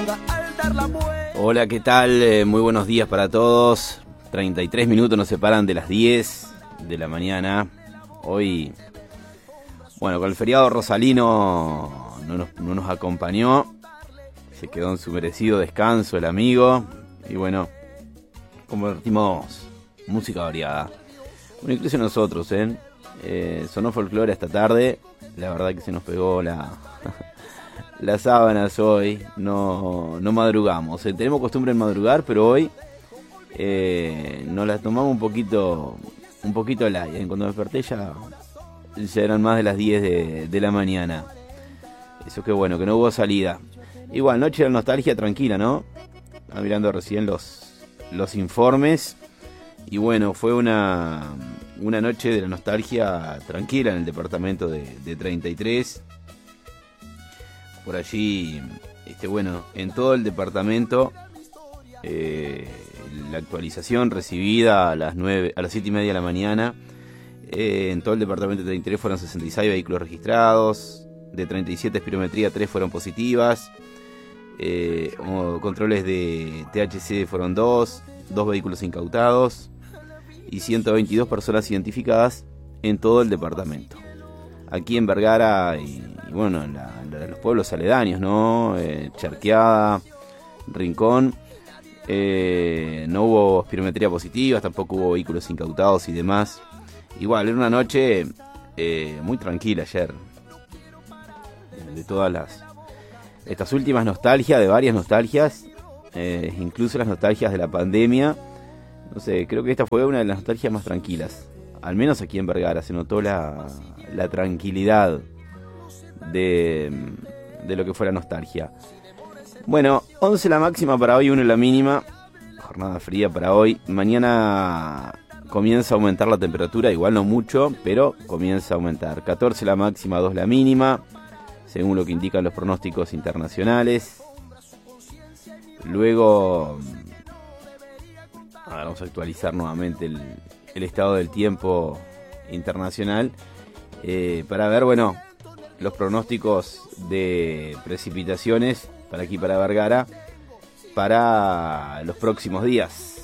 Hola, ¿qué tal? Muy buenos días para todos. 33 minutos nos separan de las 10 de la mañana. Hoy, bueno, con el feriado rosalino no nos acompañó. Se quedó en su merecido descanso el amigo. Y bueno, compartimos música variada. Bueno, incluso nosotros, sonó folclore esta tarde. La verdad que se nos pegó las sábanas hoy. No madrugamos. Tenemos costumbre en madrugar, pero hoy nos la tomamos un poquito light. Cuando desperté ya eran más de las 10 de la mañana. Eso que bueno, que no hubo salida. Igual, noche de nostalgia tranquila, ¿no? Estaba mirando recién los informes. Y bueno, fue una noche de la nostalgia tranquila en el departamento de 33. Por allí, bueno, en todo el departamento, la actualización recibida a las 7:30 de la mañana. En todo el departamento de 33 fueron 66 vehículos registrados. De 37 espirometría, 3 fueron positivas. Controles de THC fueron 2 vehículos incautados y 122 personas identificadas en todo el departamento. Aquí en Vergara y bueno, en los pueblos aledaños, ¿no? Charqueada, Rincón, no hubo espirometría positiva, tampoco hubo vehículos incautados y demás. Igual, era una noche muy tranquila ayer. De todas estas últimas nostalgias, de varias nostalgias, incluso las nostalgias de la pandemia. No sé, creo que esta fue una de las nostalgias más tranquilas. Al menos aquí en Vergara se notó la tranquilidad de lo que fue la nostalgia. Bueno, 11 la máxima para hoy, 1 la mínima. Jornada fría para hoy. Mañana comienza a aumentar la temperatura, igual no mucho, pero comienza a aumentar. 14 la máxima, 2 la mínima, según lo que indican los pronósticos internacionales. Luego vamos a actualizar nuevamente el estado del tiempo internacional para ver, bueno, los pronósticos de precipitaciones para aquí, para Vergara, para los próximos días.